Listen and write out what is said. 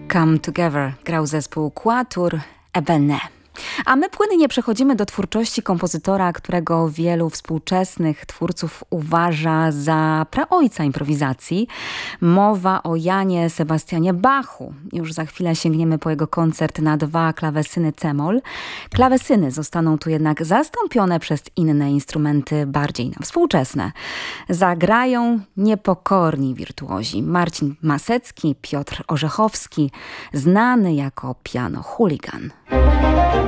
Come Together grał zespół Quatuor Ebene. A my płynnie przechodzimy do twórczości kompozytora, którego wielu współczesnych twórców uważa za praojca improwizacji. Mowa o Janie Sebastianie Bachu. Już za chwilę sięgniemy po jego koncert na 2 klawesyny c-moll. Klawesyny zostaną tu jednak zastąpione przez inne instrumenty bardziej nam współczesne. Zagrają niepokorni wirtuozi. Marcin Masecki, Piotr Orzechowski, znany jako piano chuligan.